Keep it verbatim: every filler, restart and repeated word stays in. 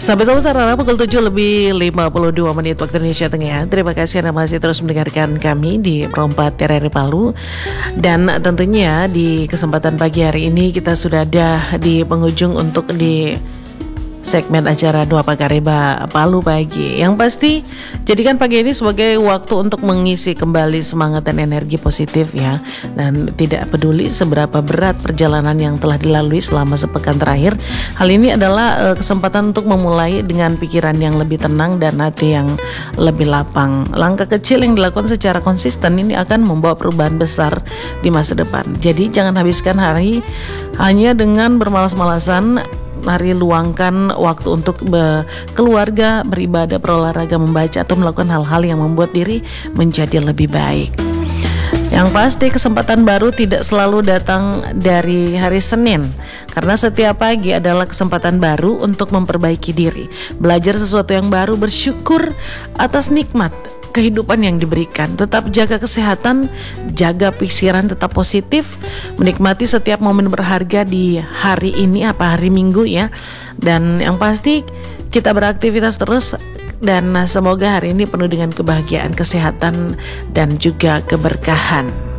Sampai sama Sarana pukul tujuh lebih lima puluh dua menit waktu Indonesia Tengah. Terima kasih Anda masih terus mendengarkan kami di Perompat T R R I Palu. Dan tentunya di kesempatan pagi hari ini kita sudah ada di penghujung untuk di segmen acara Doa Pagareba Palu Pagi. Yang pasti jadikan pagi ini sebagai waktu untuk mengisi kembali semangat dan energi positif ya. Dan tidak peduli seberapa berat perjalanan yang telah dilalui selama sepekan terakhir, hal ini adalah uh, kesempatan untuk memulai dengan pikiran yang lebih tenang dan hati yang lebih lapang. Langkah kecil yang dilakukan secara konsisten ini akan membawa perubahan besar di masa depan. Jadi jangan habiskan hari hanya dengan bermalas-malasan. Mari luangkan waktu untuk keluarga, beribadah, berolahraga, membaca, atau melakukan hal-hal yang membuat diri menjadi lebih baik. Yang pasti kesempatan baru tidak selalu datang dari hari Senin, karena setiap pagi adalah kesempatan baru untuk memperbaiki diri, belajar sesuatu yang baru, bersyukur atas nikmat kehidupan yang diberikan. Tetap jaga kesehatan, jaga pikiran tetap positif, menikmati setiap momen berharga di hari ini, apa hari Minggu ya. Dan yang pasti kita beraktivitas terus, dan semoga hari ini penuh dengan kebahagiaan, kesehatan, dan juga keberkahan.